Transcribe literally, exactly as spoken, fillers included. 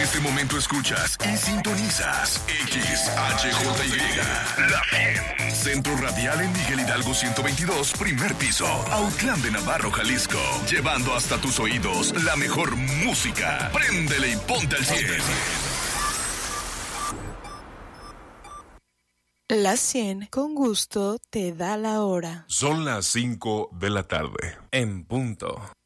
este momento escuchas y sintonizas X H J Y, La cien. Centro Radial en Miguel Hidalgo ciento veintidós, primer piso, Autlán de Navarro, Jalisco. Llevando hasta tus oídos la mejor música. Préndele y ponte al cien. La cien, con gusto, te da la hora. Son las cinco de la tarde, en punto.